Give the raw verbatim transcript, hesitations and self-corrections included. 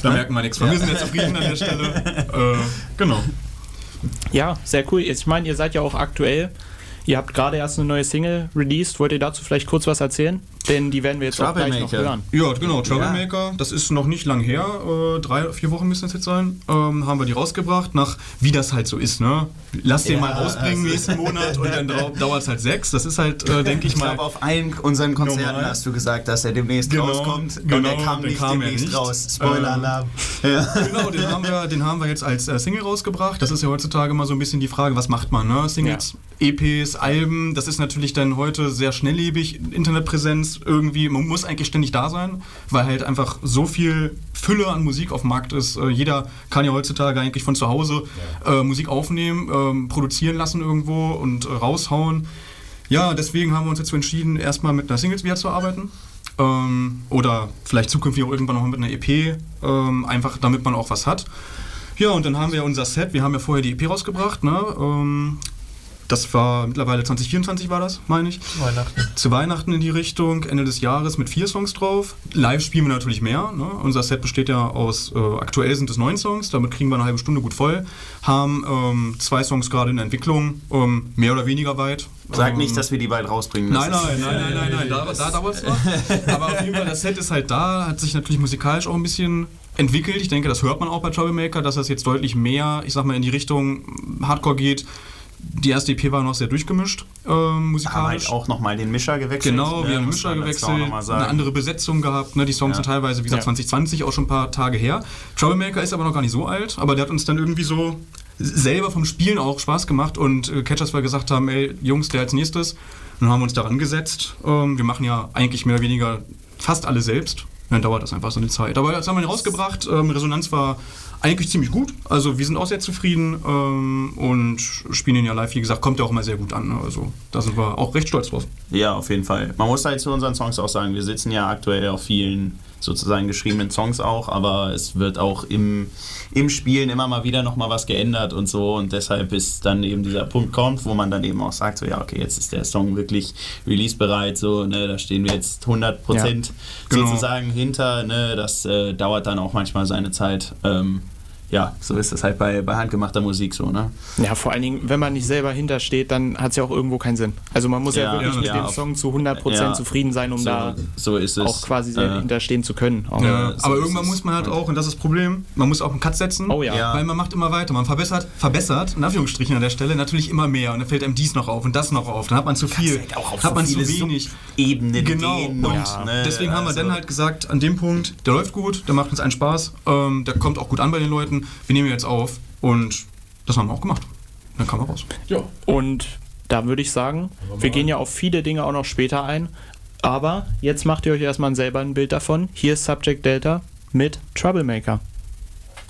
Da merken wir nichts von. Wir sind ja zufrieden an der Stelle. äh, genau. Ja, sehr cool. Ich meine, ihr seid ja auch aktuell. Ihr habt gerade erst eine neue Single released. Wollt ihr dazu vielleicht kurz was erzählen? Denn die werden wir jetzt auch gleich noch hören. Ja, genau, Troublemaker. Ja. Das ist noch nicht lang her. Äh, drei, vier Wochen müssen es jetzt sein. Ähm, haben wir die rausgebracht. Nach, wie das halt so ist, ne? Lass den ja, mal rausbringen also nächsten Monat und dann dauert es halt sechs. Das ist halt, äh, denke ich, ich mal... Ich glaube, auf allen unseren Konzerten normal. Hast du gesagt, dass er demnächst genau, rauskommt. Genau, und er kam nicht kam demnächst nicht. raus. Spoiler-Alarm. Äh, ja. Genau, den haben, wir, den haben wir jetzt als äh, Single rausgebracht. Das ist ja heutzutage mal so ein bisschen die Frage, was macht man, ne? Singles, ja. E Ps, Alben, das ist natürlich dann heute sehr schnelllebig. Internetpräsenz irgendwie, man muss eigentlich ständig da sein, weil halt einfach so viel Fülle an Musik auf dem Markt ist. Äh, jeder kann ja heutzutage eigentlich von zu Hause ja. äh, Musik aufnehmen, ähm, produzieren lassen irgendwo und äh, raushauen. Ja, deswegen haben wir uns jetzt entschieden, erstmal mit einer Singles wieder zu arbeiten. Ähm, oder vielleicht zukünftig auch irgendwann noch mit einer E P, ähm, einfach damit man auch was hat. Ja, und dann haben wir unser Set, wir haben ja vorher die E P rausgebracht, ne? Ähm, Das war mittlerweile zwanzig vierundzwanzig war das, meine ich. Zu Weihnachten. Zu Weihnachten in die Richtung, Ende des Jahres mit vier Songs drauf. Live spielen wir natürlich mehr. Ne? Unser Set besteht ja aus, äh, aktuell sind es neun Songs, damit kriegen wir eine halbe Stunde gut voll. Haben ähm, zwei Songs gerade in der Entwicklung, ähm, mehr oder weniger weit. Sag ähm, nicht, dass wir die bald rausbringen. Nein, nein, nein, nein, nein, nein, da, da dauert es noch. Aber auf jeden Fall, das Set ist halt da, hat sich natürlich musikalisch auch ein bisschen entwickelt. Ich denke, das hört man auch bei Troublemaker, dass das jetzt deutlich mehr, ich sag mal, in die Richtung Hardcore geht. Die erste E P war noch sehr durchgemischt, äh, musikalisch. Haben halt auch nochmal den Mischer gewechselt. Genau, ne? wir haben den Mischer gewechselt, eine andere Besetzung gehabt. Ne? Die Songs ja. sind teilweise, wie gesagt, ja. zwanzig zwanzig auch schon ein paar Tage her. Troublemaker ist aber noch gar nicht so alt, aber der hat uns dann irgendwie so selber vom Spielen auch Spaß gemacht und äh, Catchers wir gesagt haben, ey, Jungs, der als nächstes. Dann haben wir uns daran gesetzt. Ähm, wir machen ja eigentlich mehr oder weniger fast alle selbst. Dann dauert das einfach so eine Zeit. Aber jetzt haben wir ihn rausgebracht. Ähm, Resonanz war eigentlich ziemlich gut. Also wir sind auch sehr zufrieden ähm, und spielen ihn ja live. Wie gesagt, kommt ja auch immer sehr gut an. Ne? Also da sind wir auch recht stolz drauf. Ja, auf jeden Fall. Man muss halt zu unseren Songs auch sagen, wir sitzen ja aktuell auf vielen sozusagen geschriebenen Songs auch, aber es wird auch im, im Spielen immer mal wieder nochmal was geändert und so und deshalb ist dann eben dieser Punkt kommt, wo man dann eben auch sagt, so ja, okay, jetzt ist der Song wirklich releasebereit, so, ne, da stehen wir jetzt hundert Prozent ja, genau. sozusagen hinter, ne, das äh, dauert dann auch manchmal seine Zeit. Ähm, Ja, so ist es halt bei, bei handgemachter Musik so, ne? Ja, vor allen Dingen, wenn man nicht selber hintersteht, dann hat es ja auch irgendwo keinen Sinn. Also man muss ja, ja wirklich ja, mit ja, dem Song zu hundert Prozent ja, zufrieden sein, um so, da so ist es. auch quasi äh, hinterstehen zu können. Auch. Ja, so aber irgendwann muss man halt auch, und das ist das Problem, man muss auch einen Cut setzen, oh, ja. weil man macht immer weiter. Man verbessert, verbessert, in Anführungsstrichen an der Stelle, natürlich immer mehr. Und dann fällt einem dies noch auf und das noch auf. Dann hat man zu viel, halt auch auf hat so man zu wenig. Ebenen genau. gehen. Und Ja. Ne, deswegen also haben wir dann halt gesagt, an dem Punkt, der läuft gut, der macht uns einen Spaß, ähm, der kommt auch gut an bei den Leuten. Wir nehmen jetzt auf. Und das haben wir auch gemacht. Dann kam er raus. Ja. Und da würde ich sagen, wir gehen ja auf viele Dinge auch noch später ein. Aber jetzt macht ihr euch erstmal selber ein Bild davon. Hier ist Subject Delta mit Troublemaker.